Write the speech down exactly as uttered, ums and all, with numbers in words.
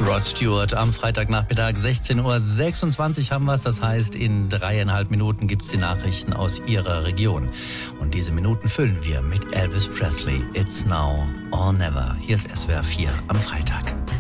Rod Stewart am Freitagnachmittag, sechzehn Uhr sechsundzwanzig haben wir es. Das heißt, in dreieinhalb Minuten gibt es die Nachrichten aus Ihrer Region. Und diese Minuten füllen wir mit Elvis Presley. It's now or never. Hier ist S W R vier am Freitag.